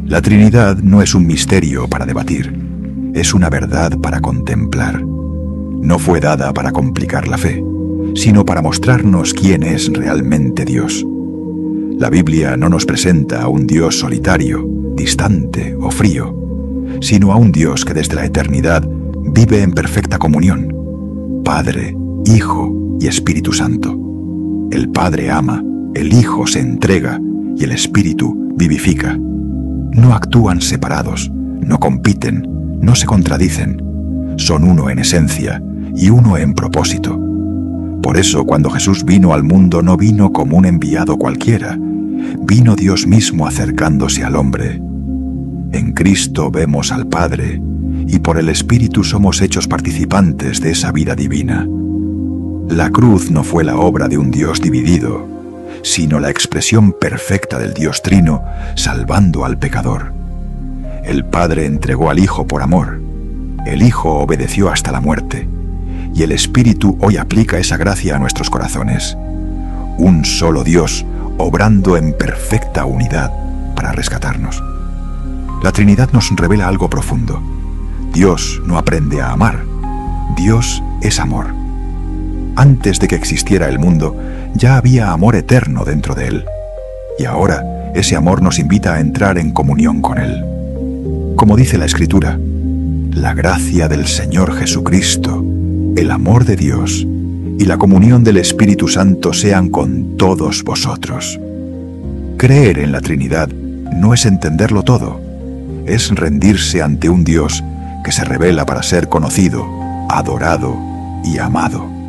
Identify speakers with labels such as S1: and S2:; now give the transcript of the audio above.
S1: La Trinidad no es un misterio para debatir, es una verdad para contemplar. No fue dada para complicar la fe, sino para mostrarnos quién es realmente Dios. La Biblia no nos presenta a un Dios solitario, distante o frío, sino a un Dios que desde la eternidad vive en perfecta comunión. Padre, Hijo y Espíritu Santo. El Padre ama, el Hijo se entrega y el Espíritu vivifica. No actúan separados, no compiten, no se contradicen. Son uno en esencia y uno en propósito. Por eso, cuando Jesús vino al mundo, no vino como un enviado cualquiera. Vino Dios mismo acercándose al hombre. En Cristo vemos al Padre, y por el Espíritu somos hechos participantes de esa vida divina. La cruz no fue la obra de un Dios dividido, sino la expresión perfecta del Dios Trino, salvando al pecador. El Padre entregó al Hijo por amor, el Hijo obedeció hasta la muerte, y el Espíritu hoy aplica esa gracia a nuestros corazones. Un solo Dios, obrando en perfecta unidad para rescatarnos. La Trinidad nos revela algo profundo. Dios no aprende a amar. Dios es amor. Antes de que existiera el mundo, ya había amor eterno dentro de él. Y ahora, ese amor nos invita a entrar en comunión con él. Como dice la Escritura, la gracia del Señor Jesucristo, el amor de Dios y la comunión del Espíritu Santo sean con todos vosotros. Creer en la Trinidad no es entenderlo todo, es rendirse ante un Dios que se revela para ser conocido, adorado y amado.